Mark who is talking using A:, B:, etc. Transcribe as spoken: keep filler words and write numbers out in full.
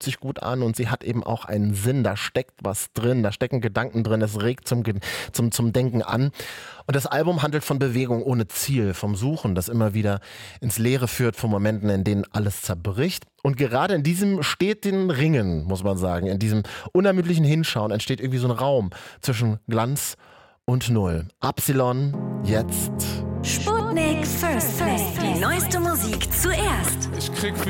A: sich gut an und sie hat eben auch einen Sinn. Da steckt was drin, da stecken Gedanken drin, es regt zum, zum, zum Denken an. Und das Album handelt von Bewegung ohne Ziel, vom Suchen, das immer wieder ins Leere führt, von Momenten, in denen alles zerbricht. Und gerade in diesem steten Ringen, muss man sagen, in diesem unermüdlichen Hinschauen entsteht irgendwie so ein Raum zwischen Glanz und Null. Absilon, jetzt.
B: Sputnik First Play. Die neueste Musik zuerst.
C: Ich krieg